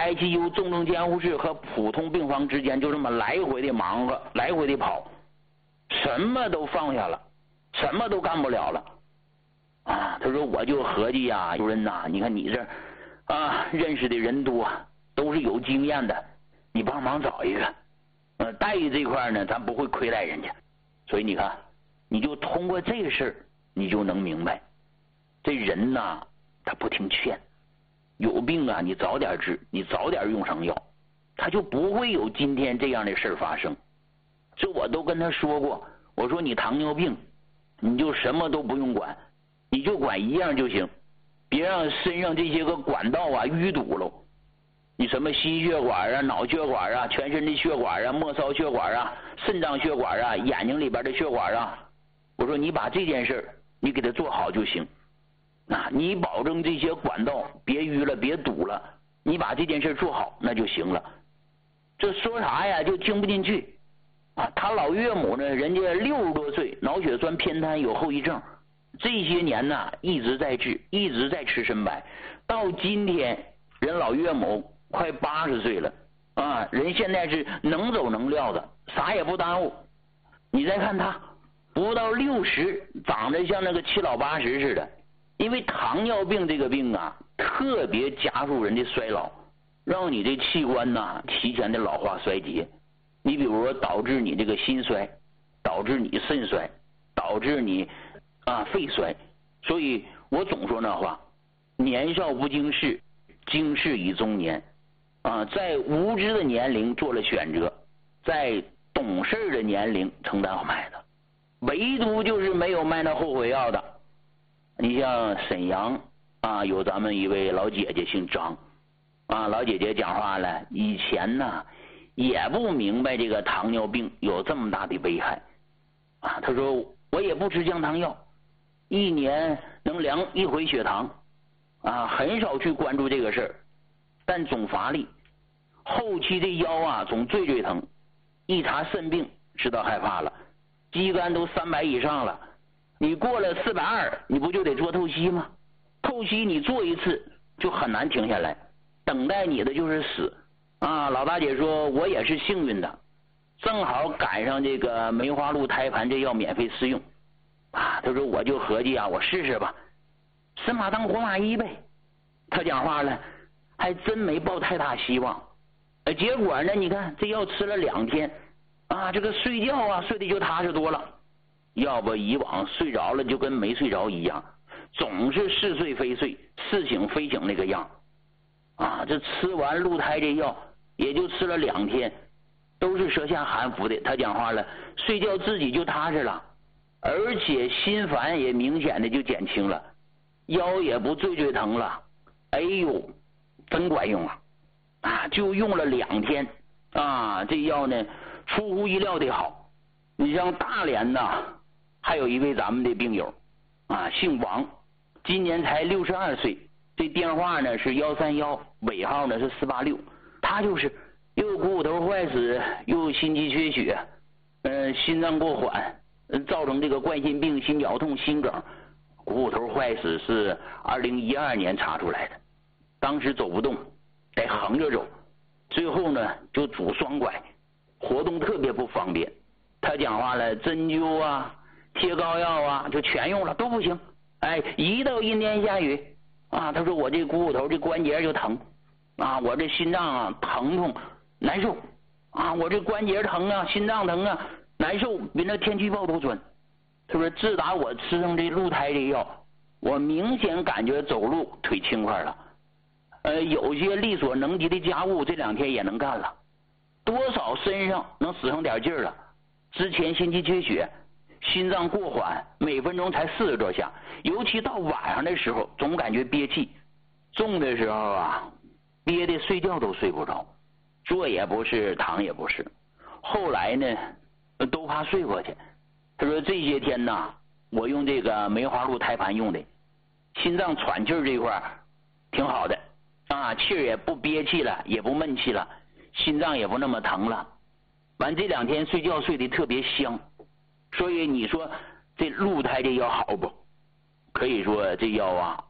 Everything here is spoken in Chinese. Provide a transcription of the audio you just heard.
ICU 重症监护室和普通病房之间就这么来回的忙活，来回的跑，什么都放下了，什么都干不了了。他说我就合计呀，主任呐，你看你这认识的人多，都是有经验的，你帮忙找一个。待遇这块呢，咱不会亏待人家，所以你看，你就通过这个事儿，你就能明白，这人呐，他不听劝，有病啊，你早点治，你早点用上药，他就不会有今天这样的事儿发生。这我都跟他说过，我说你糖尿病，你就什么都不用管，你就管一样就行，别让身上这些个管道淤堵了。你什么心血管啊、脑血管啊、全身的血管啊、末梢血管啊、肾脏血管啊、眼睛里边的血管啊，我说你把这件事你给他做好就行。你保证这些管道别淤了、别堵了，你把这件事做好那就行了。这说啥呀，就听不进去。他老岳母呢，人家60多岁，脑血栓偏瘫有后遗症，这些年呢一直在治，一直在吃参白，到今天人老岳母快80岁了人现在是能走能撂的，啥也不耽误。你再看他不到60，长得像那个7老80似的。因为糖尿病这个病特别加速人的衰老，让你这器官提前的老化衰竭。你比如说导致你这个心衰，导致你肾衰，导致你肺衰。所以我总说那话，年少不经事，经事已中年。在无知的年龄做了选择，在懂事的年龄承担后买的，唯独就是没有卖那后悔药的。你像沈阳有咱们一位老姐姐姓张老姐姐讲话了，以前也不明白这个糖尿病有这么大的危害她说我也不吃降糖药，一年能量1回血糖很少去关注这个事儿，但总乏力，后期这腰总最疼，一查肾病知道害怕了，肌酐都300以上了，你过了420，你不就得做透析吗？透析你做一次就很难停下来，等待你的就是死老大姐说我也是幸运的，正好赶上这个梅花鹿胎盘这药免费试用她说我就合计我试试吧，死马当活马医呗。她讲话了，还真没抱太大希望。结果呢，你看这药吃了2天这个睡觉睡得就踏实多了。要不以往睡着了就跟没睡着一样，总是似睡非睡，似醒非醒那个样这吃完鹿胎这药也就吃了2天，都是舌下含服的。他讲话了，睡觉自己就踏实了，而且心烦也明显的就减轻了，腰也不最疼了。哎呦，真管用就用了2天这药呢出乎意料的好。你像大连还有一位咱们的病友姓王，今年才62岁，这电话呢是131，尾号呢是486。他就是又股骨头坏死，又心肌缺血，心脏过缓，造成这个冠心病、心绞痛、心梗。股骨头坏死是2012年查出来的，当时走不动，得横着走，最后呢就拄双拐，活动特别不方便。他讲话了，针灸贴膏药就全用了，都不行。一到阴天下雨他说我这股骨头这关节就疼我这心脏疼痛难受我这关节疼心脏疼难受，比那天气预报都准。他说自打我吃上这鹿胎这药，我明显感觉走路腿轻快了，有些力所能及的家务这2天也能干了，多少身上能使上点劲儿了。之前心肌缺血，心脏过缓，每分钟才40多下，尤其到晚上的时候总感觉憋气，重的时候憋得睡觉都睡不着，坐也不是，躺也不是。后来呢都怕睡过去。他说这些天我用这个梅花鹿胎盘用的，心脏喘气儿这块挺好的气儿也不憋气了，也不闷气了，心脏也不那么疼了。完这2天睡觉睡得特别香。所以你说这鹿胎这药好不？可以说这药